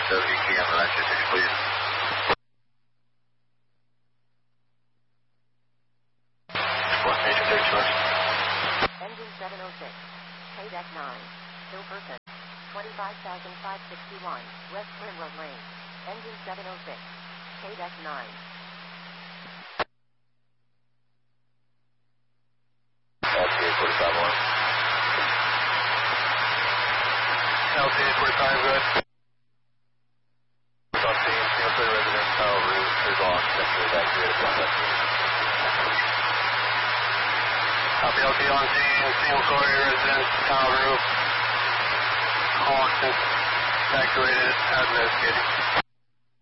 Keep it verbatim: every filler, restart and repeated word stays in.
W K on the nine two six, please. One major thirty choice. Engine seven oh six. K-Deck nine. Still person. twenty-five thousand five hundred sixty-one. West Primrose Lane. Engine seven oh six. K-Deck nine. L T A forty-five one. L T A forty-five, good. South Team, single story residence, tile roof, is lost, centrally evacuated from that team. Copy L T A on scene, single story residence, tile roof, lost, evacuated, as investigating.